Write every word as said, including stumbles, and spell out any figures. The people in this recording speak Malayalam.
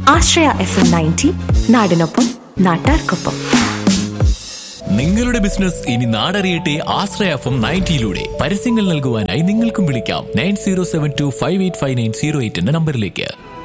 ആശ്രയ എഫ് എം നയൻറ്റി, നാടിനൊപ്പം നാട്ടാർക്കൊപ്പം. നിങ്ങളുടെ ബിസിനസ് ഇനി നാടറിയട്ടെ ആശ്രയ എഫ് എം നയൻറ്റിയിലൂടെ. പരസ്യങ്ങൾ നൽകുവാനായി നിങ്ങൾക്കും വിളിക്കാം nine zero seven to five eight five nine zero eight എന്ന നമ്പറിലേക്ക്.